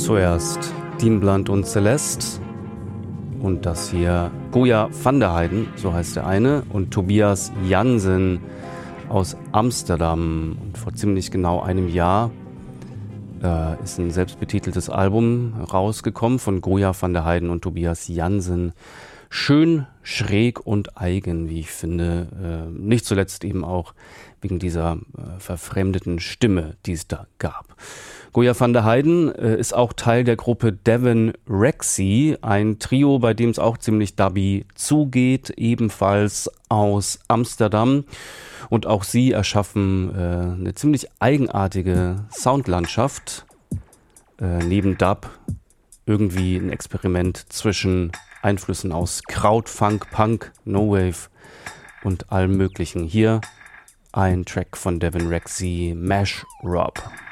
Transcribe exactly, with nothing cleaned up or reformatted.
Zuerst Dean Blunt und Celeste und das hier Goya van der Heijden, so heißt der eine, und Tobias Jansen aus Amsterdam. Und vor ziemlich genau einem Jahr äh, ist ein selbstbetiteltes Album rausgekommen von Goya van der Heijden und Tobias Jansen. Schön, schräg und eigen, wie ich finde. Äh, nicht zuletzt eben auch wegen dieser äh, verfremdeten Stimme, die es da gab. Goya van der Heijden äh, ist auch Teil der Gruppe Devin Rexy, ein Trio, bei dem es auch ziemlich dubby zugeht, ebenfalls aus Amsterdam. Und auch sie erschaffen äh, eine ziemlich eigenartige Soundlandschaft. Äh, neben Dub irgendwie ein Experiment zwischen Einflüssen aus Kraut, Funk, Punk, No-Wave und allem Möglichen. Hier ein Track von Devin Rexy, Mash Rob.